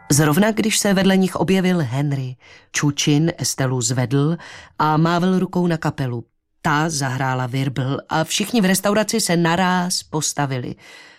Zrovna když se vedle nich objevil Henry, Čučin Estelu zvedl a mávl rukou na kapelu. Ta zahrála virbl a všichni v restauraci se naráz postavili.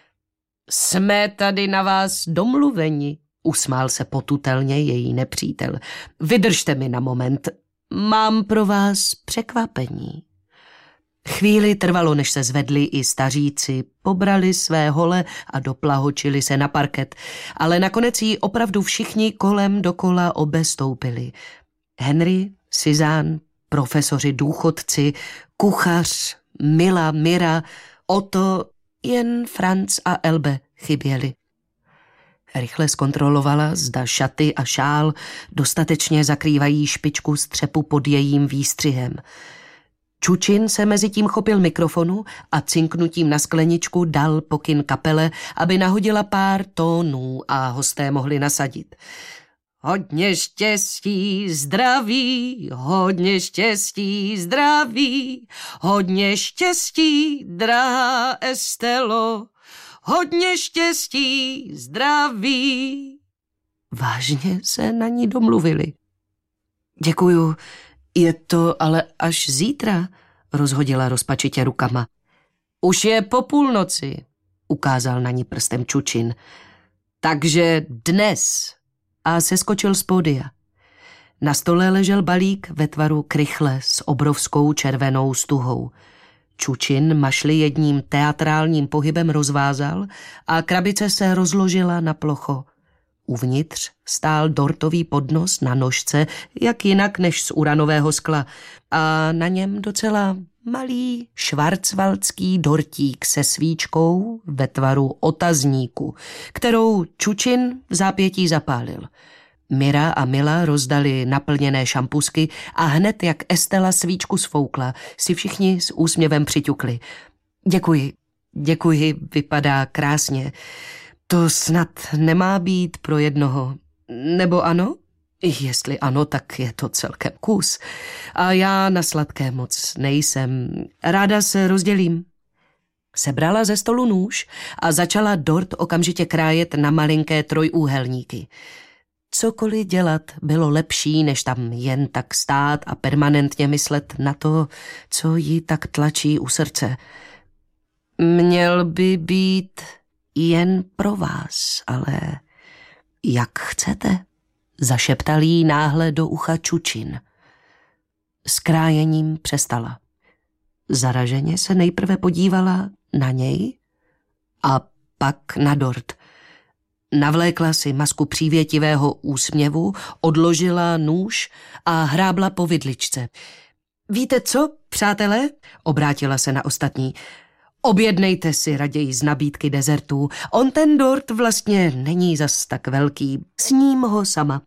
Jsme tady na vás domluveni, usmál se potutelně její nepřítel. Vydržte mi na moment, mám pro vás překvapení. Chvíli trvalo, než se zvedli i staříci, pobrali své hole a doplahočili se na parket, ale nakonec jí opravdu všichni kolem dokola obestoupili. Henry, Suzanne, profesoři důchodci, kuchař, Mila, Mira, Otto, jen Franz a Elbe chyběli. Rychle zkontrolovala, zda šaty a šál dostatečně zakrývají špičku střepu pod jejím výstřihem. Čučin se mezitím chopil mikrofonu a cinknutím na skleničku dal pokyn kapele, aby nahodila pár tónů a hosté mohli nasadit. Hodně štěstí, zdraví, hodně štěstí, zdraví, hodně štěstí, drahá Estelo, hodně štěstí, zdraví. Vážně se na ní domluvili. Děkuju, je to ale až zítra, rozhodila rozpačitě rukama. Už je po půlnoci, ukázal na ní prstem Čučin. Takže dnes. A seskočil z pódia. Na stole ležel balík ve tvaru krychle s obrovskou červenou stuhou. Čučin mašli jedním teatrálním pohybem rozvázal a krabice se rozložila na plocho. Uvnitř stál dortový podnos na nožce, jak jinak než z uranového skla, a na něm docela malý švarcvaldský dortík se svíčkou ve tvaru otazníku, kterou Čučin v zápětí zapálil. Mira a Mila rozdali naplněné šampusky a hned, jak Estela svíčku sfoukla, si všichni s úsměvem přiťukli. Děkuji, vypadá krásně. To snad nemá být pro jednoho. Nebo ano? Jestli ano, tak je to celkem kus. A já na sladké moc nejsem. Ráda se rozdělím. Sebrala ze stolu nůž a začala dort okamžitě krájet na malinké trojúhelníky. Cokoliv dělat bylo lepší, než tam jen tak stát a permanentně myslet na to, co jí tak tlačí u srdce. Měl by být jen pro vás, ale jak chcete, zašeptal jí náhle do ucha Čučin. S krájením přestala. Zaraženě se nejprve podívala na něj a pak na dort. Navlékla si masku přívětivého úsměvu, odložila nůž a hrábla po vidličce. Víte co, přátelé? Obrátila se na ostatní. Objednejte si raději z nabídky dezertů. On ten dort vlastně není zas tak velký. Sním ho sama.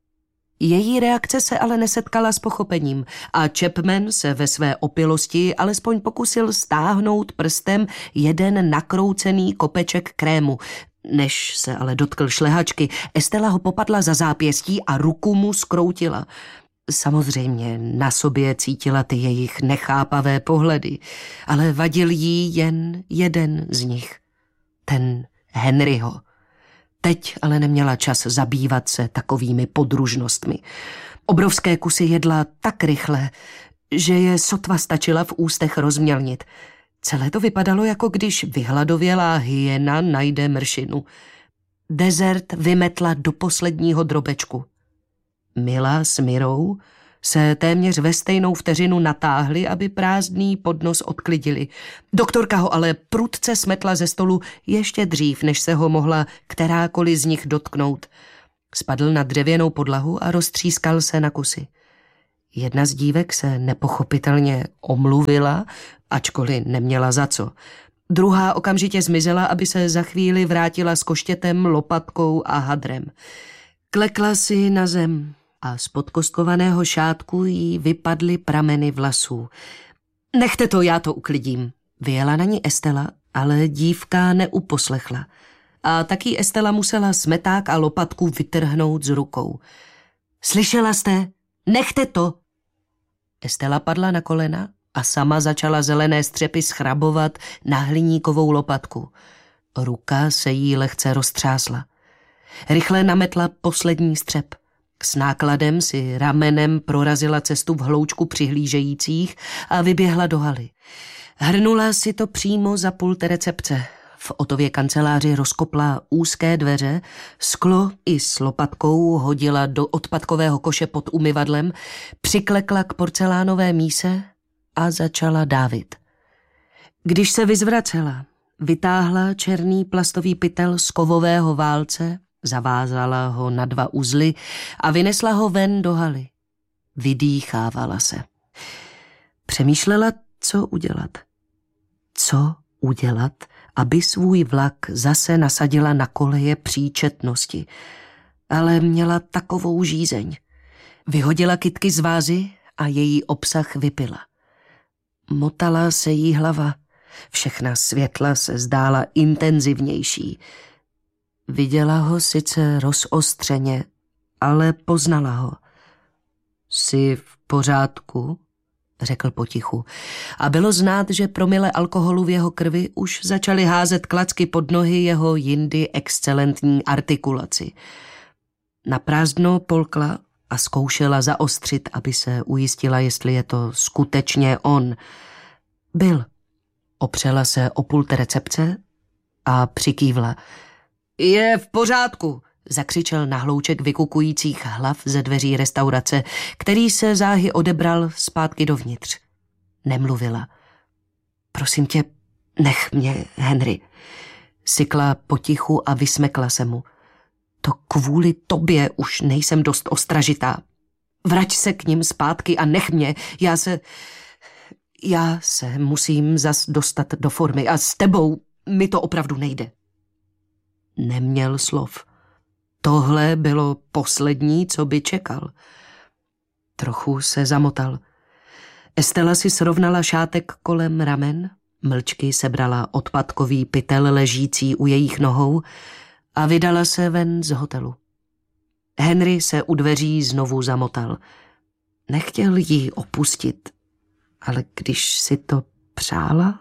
Její reakce se ale nesetkala s pochopením a Chapman se ve své opilosti alespoň pokusil stáhnout prstem jeden nakroucený kopeček krému. Než se ale dotkl šlehačky, Estela ho popadla za zápěstí a ruku mu zkroutila. Samozřejmě na sobě cítila ty jejich nechápavé pohledy, ale vadil jí jen jeden z nich. Ten Henryho. Teď ale neměla čas zabývat se takovými podružnostmi. Obrovské kusy jedla tak rychle, že je sotva stačila v ústech rozmělnit. Celé to vypadalo, jako když vyhladovělá hyena najde mršinu. Dezert vymetla do posledního drobečku. Mila s Mirou se téměř ve stejnou vteřinu natáhli, aby prázdný podnos odklidili. Doktorka ho ale prudce smetla ze stolu ještě dřív, než se ho mohla kterákoliv z nich dotknout. Spadl na dřevěnou podlahu a roztřískal se na kusy. Jedna z dívek se nepochopitelně omluvila, ačkoliv neměla za co. Druhá okamžitě zmizela, aby se za chvíli vrátila s koštětem, lopatkou a hadrem. Klekla si na zem a z podkostkovaného šátku jí vypadly prameny vlasů. Nechte to, já to uklidím. Vyjela na ní Estela, ale dívka neuposlechla. A taky Estela musela smeták a lopatku vytrhnout z rukou. Slyšela jste? Nechte to! Estela padla na kolena a sama začala zelené střepy schrabovat na hliníkovou lopatku. Ruka se jí lehce roztřásla. Rychle nametla poslední střep. S nákladem si ramenem prorazila cestu v hloučku přihlížejících a vyběhla do haly. Hrnula si to přímo za pult recepce. V Otově kanceláři rozkopla úzké dveře, sklo i s lopatkou hodila do odpadkového koše pod umyvadlem, přiklekla k porcelánové míse a začala dávit. Když se vyzvracela, vytáhla černý plastový pytel z kovového válce, zavázala ho na 2 uzly a vynesla ho ven do haly. Vydýchávala se. Přemýšlela, co udělat. Co udělat, aby svůj vlak zase nasadila na koleje příčetnosti. Ale měla takovou žízeň. Vyhodila kytky z vázy a její obsah vypila. Motala se jí hlava. Všechna světla se zdála intenzivnější. Viděla ho sice rozostřeně, ale poznala ho. Jsi v pořádku? Řekl potichu. A bylo znát, že promile alkoholu v jeho krvi už začaly házet klacky pod nohy jeho jindy excelentní artikulaci. Naprázdno polkla a zkoušela zaostřit, aby se ujistila, jestli je to skutečně on. Byl. Opřela se o pult recepce a přikývla. Je v pořádku, zakřičel na hlouček vykukujících hlav ze dveří restaurace, který se záhy odebral zpátky dovnitř. Nemluvila. Prosím tě, nech mě, Henry. Sykla potichu a vysmekla se mu. To kvůli tobě už nejsem dost ostražitá. Vrať se k ním zpátky a nech mě, já se musím zas dostat do formy a s tebou mi to opravdu nejde. Neměl slov. Tohle bylo poslední, co by čekal. Trochu se zamotal. Estela si srovnala šátek kolem ramen, mlčky sebrala odpadkový pytel ležící u jejich nohou a vydala se ven z hotelu. Henry se u dveří znovu zamotal. Nechtěl jí opustit, ale když si to přála...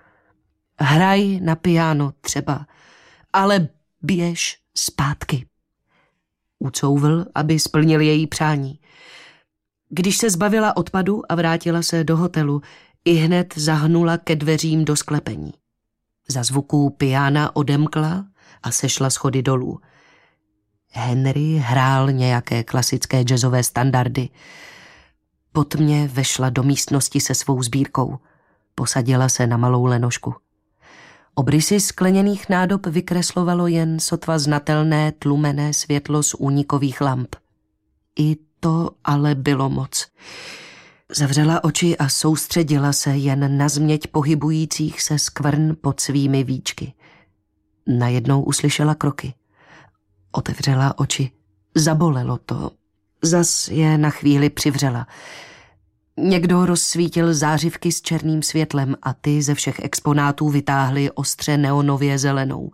Hraj na piano třeba, ale běž zpátky. Ucouvl, aby splnil její přání. Když se zbavila odpadu a vrátila se do hotelu, ihned zahnula ke dveřím do sklepení. Za zvuků piana odemkla a sešla schody dolů. Henry hrál nějaké klasické jazzové standardy. Po tmě vešla do místnosti se svou sbírkou. Posadila se na malou lenošku. Obrysy skleněných nádob vykreslovalo jen sotva znatelné tlumené světlo z únikových lamp. I to ale bylo moc. Zavřela oči a soustředila se jen na změť pohybujících se skvrn pod svými víčky. Najednou uslyšela kroky. Otevřela oči. Zabolelo to. Zas je na chvíli přivřela. Někdo rozsvítil zářivky s černým světlem a ty ze všech exponátů vytáhly ostře neonově zelenou.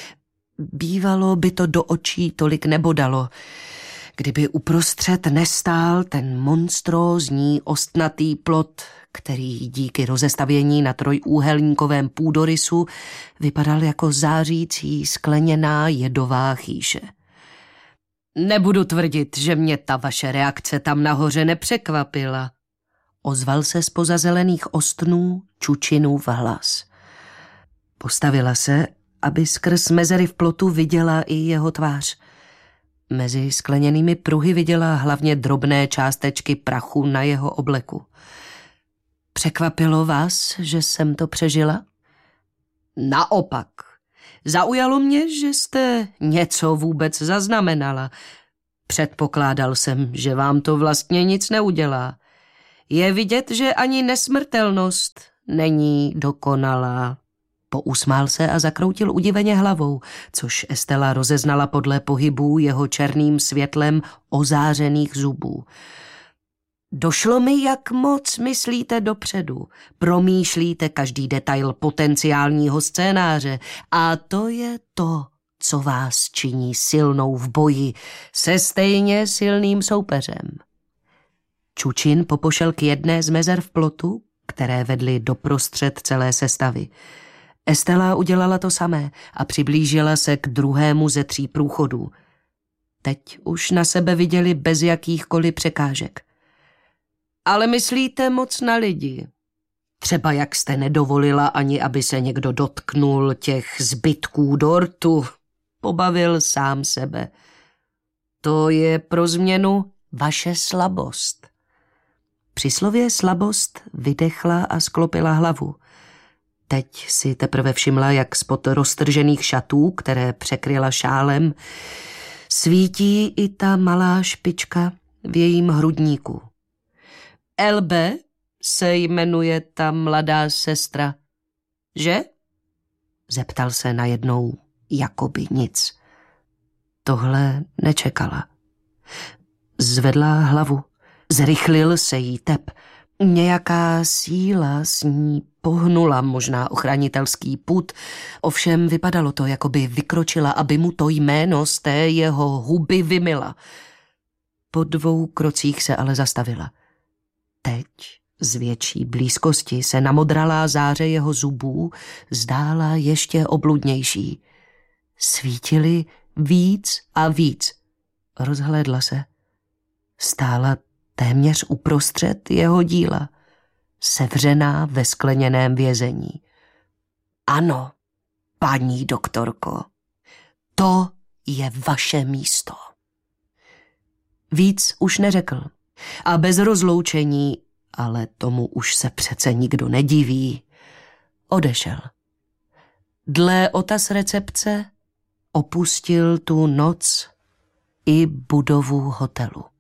Bývalo by to do očí tolik nebodalo, kdyby uprostřed nestál ten monstrózní ostnatý plot, který díky rozestavění na trojúhelníkovém půdorysu vypadal jako zářící skleněná jedová chýše. Nebudu tvrdit, že mě ta vaše reakce tam nahoře nepřekvapila. Ozval se zpoza zelených ostnů Čučinův hlas. Postavila se, aby skrz mezery v plotu viděla i jeho tvář. Mezi skleněnými pruhy viděla hlavně drobné částečky prachu na jeho obleku. Překvapilo vás, že jsem to přežila? Naopak. Zaujalo mě, že jste něco vůbec zaznamenala. Předpokládal jsem, že vám to vlastně nic neudělá. Je vidět, že ani nesmrtelnost není dokonalá. Pousmál se a zakroutil udiveně hlavou, což Estela rozeznala podle pohybů jeho černým světlem ozářených zubů. Došlo mi, jak moc myslíte dopředu. Promýšlíte každý detail potenciálního scénáře a to je to, co vás činí silnou v boji se stejně silným soupeřem. Čučin popošel k jedné z mezer v plotu, které vedly doprostřed celé sestavy. Estela udělala to samé a přiblížila se k druhému ze 3 průchodů. Teď už na sebe viděli bez jakýchkoliv překážek. Ale myslíte moc na lidi. Třeba jak jste nedovolila ani, aby se někdo dotknul těch zbytků dortu. Pobavil sám sebe. To je pro změnu vaše slabost. Při slově slabost vydechla a sklopila hlavu. Teď si teprve všimla, jak spod roztržených šatů, které překryla šálem, svítí i ta malá špička v jejím hrudníku. Elbe se jmenuje ta mladá sestra, že? Zeptal se najednou jakoby nic. Tohle nečekala. Zvedla hlavu. Zrychlil se jí tep. Nějaká síla s ní pohnula možná ochranitelský pud, ovšem vypadalo to, jako by vykročila, aby mu to jméno z té jeho huby vymyla. Po 2 krocích se ale zastavila. Teď z větší blízkosti se namodralá záře jeho zubů zdála ještě obludnější. Svítily víc a víc. Rozhlédla se. Stála téměř uprostřed jeho díla, sevřená ve skleněném vězení. Ano, paní doktorko, to je vaše místo. Víc už neřekl a bez rozloučení, ale tomu už se přece nikdo nediví, odešel. Dle otaz recepce opustil tu noc i budovu hotelu.